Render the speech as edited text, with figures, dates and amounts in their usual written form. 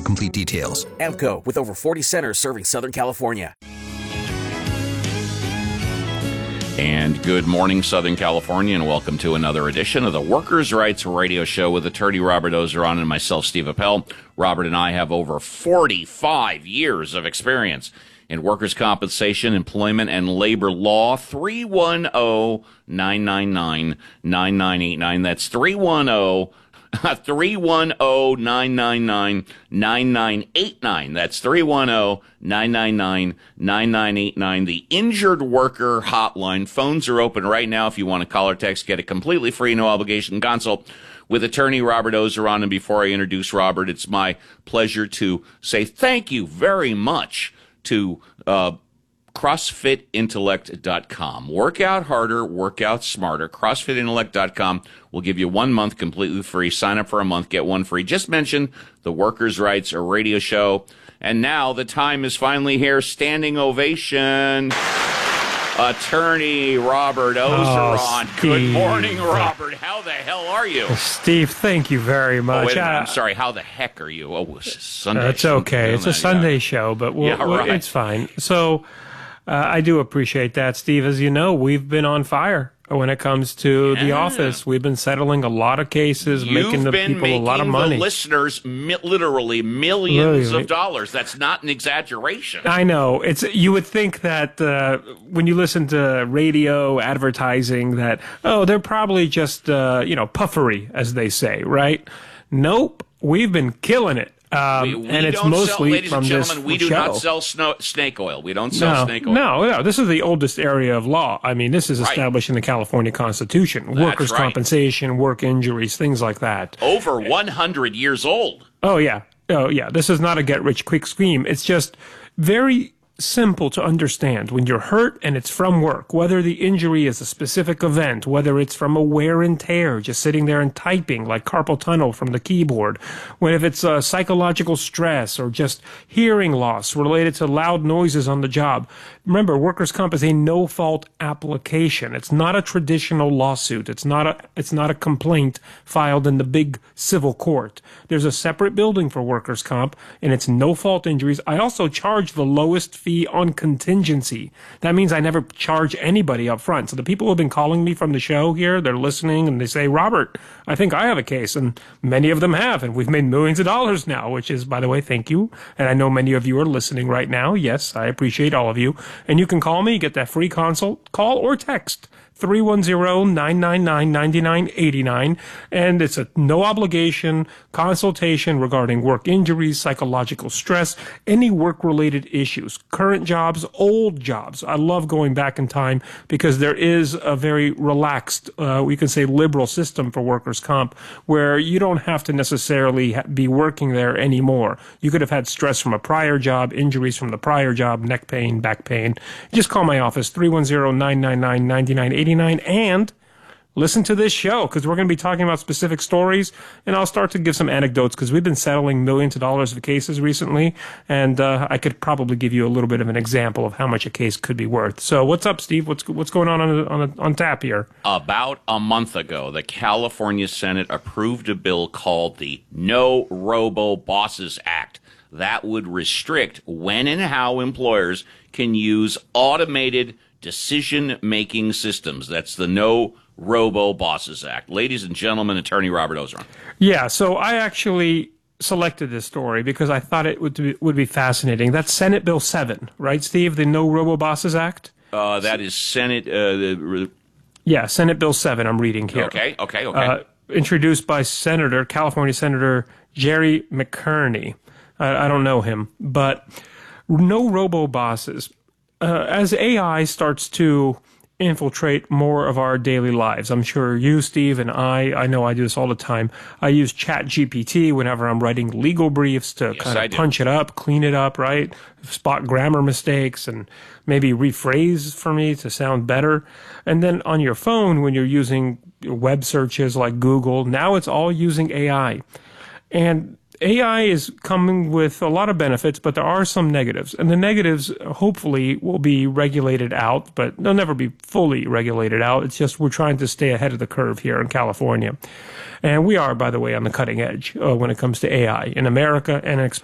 complete details. AMPCO, with over 40 centers serving Southern California. And good morning, Southern California, and welcome to another edition of the Workers' Rights Radio Show with attorney Robert Ozeron and myself, Steve Appel. Robert and I have over 45 years of experience in workers' compensation, employment, and labor law. 310-999-9989. That's 310-999-9989. That's 310-999-9989. The Injured Worker Hotline. Phones are open right now if you want to call or text. Get a completely free, no obligation consult with attorney Robert Ozeron. And before I introduce Robert, it's my pleasure to say thank you very much to CrossFitIntellect.com. Work out harder, work out smarter. CrossFitIntellect.com will give you 1 month completely free. Sign up for a month, get one free. Just mention the Workers' Rights Radio Show. And now the time is finally here. Standing ovation. Attorney Robert Ozeron. Good morning, Robert. How the hell are you? Steve, thank you very much. Oh, wait a minute. I'm sorry. How the heck are you? Oh, it's Sunday. It's okay. It's a Sunday show, but it's fine. So I do appreciate that, Steve. As you know, we've been on fire when it comes to the office. We've been settling a lot of cases, making the people a lot of money. The listeners literally millions of dollars. That's not an exaggeration. I know. You would think that when you listen to radio advertising that, they're probably just, puffery, as they say, right? Nope. We've been killing it. And it's mostly ladies from and this gentlemen, we do show. not sell snake oil. We don't sell snake oil. No. This is the oldest area of law. I mean, this is established in the California Constitution. Workers' compensation, work injuries, things like that. Over 100 years old. Oh, yeah. This is not a get-rich-quick scheme. It's just very simple to understand. When you're hurt and it's from work, whether the injury is a specific event, whether it's from a wear and tear, just sitting there and typing like carpal tunnel from the keyboard, if it's psychological stress or just hearing loss related to loud noises on the job. Remember, workers' comp is a no-fault application. It's not a traditional lawsuit. It's not a complaint filed in the big civil court. There's a separate building for workers' comp, and it's no-fault injuries. I also charge the lowest fee on contingency. That means I never charge anybody up front. So the people who have been calling me from the show here, they're listening, and they say, Robert, I think I have a case, and many of them have, and we've made millions of dollars now, which is, by the way, thank you. And I know many of you are listening right now. Yes, I appreciate all of you. And you can call me, get that free consult, call or text 310-999-9989, and it's a no-obligation consultation regarding work injuries, psychological stress, any work-related issues, current jobs, old jobs. I love going back in time because there is a very relaxed, we can say liberal system for workers' comp where you don't have to necessarily be working there anymore. You could have had stress from a prior job, injuries from the prior job, neck pain, back pain. Just call my office, 310-999-9989. And listen to this show because we're going to be talking about specific stories, and I'll start to give some anecdotes because we've been settling millions of dollars of cases recently, and I could probably give you a little bit of an example of how much a case could be worth. So what's up, Steve? What's going on tap here? About a month ago, the California Senate approved a bill called the No Robo Bosses Act that would restrict when and how employers can use automated decision-making systems. That's the No Robo Bosses Act. Ladies and gentlemen, attorney Robert Ozeron. Yeah, so I actually selected this story because I thought it would be fascinating. That's Senate Bill 7, right, Steve? The No Robo Bosses Act? That is Senate... Yeah, Senate Bill 7 I'm reading here. Okay. Introduced by California Senator Jerry McCartney. I don't know him, but no robo bosses. As AI starts to infiltrate more of our daily lives, I'm sure you, Steve, and I know I do this all the time. I use ChatGPT whenever I'm writing legal briefs to kind of punch it up, clean it up, right? Spot grammar mistakes and maybe rephrase for me to sound better. And then on your phone, when you're using web searches like Google, now it's all using AI. And AI is coming with a lot of benefits, but there are some negatives. And the negatives, hopefully, will be regulated out, but they'll never be fully regulated out. It's just we're trying to stay ahead of the curve here in California. And we are, by the way, on the cutting edge when it comes to AI in America and